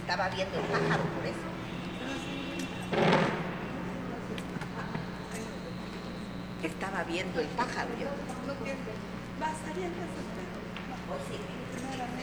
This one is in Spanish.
Estaba viendo el pájaro, por eso. Estaba viendo el pájaro yo. Va a salir a casa. Oh, sí.